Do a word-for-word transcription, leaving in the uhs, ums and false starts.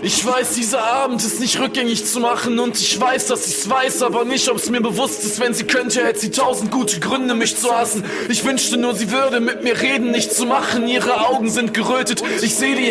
Ich weiß, dieser Abend ist nicht rückgängig zu machen und ich weiß, dass ich's weiß, aber nicht, ob's mir bewusst ist. Wenn sie könnte, hätte sie tausend gute Gründe, mich zu hassen. Ich wünschte nur, sie würde mit mir reden, nicht zu machen. Ihre Augen sind gerötet, ich sehe die